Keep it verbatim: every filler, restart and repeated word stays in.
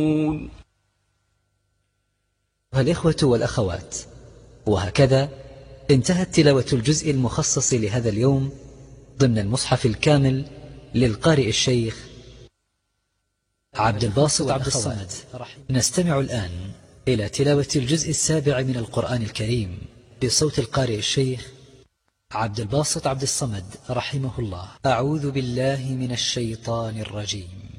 الإخوة والأخوات، وهكذا انتهت تلاوة الجزء المخصص لهذا اليوم ضمن المصحف الكامل للقارئ الشيخ عبد الباسط عبد الصمد. نستمع الآن إلى تلاوة الجزء السابع من القرآن الكريم بصوت القارئ الشيخ عبد الباسط عبد الصمد رحمه الله. أعوذ بالله من الشيطان الرجيم.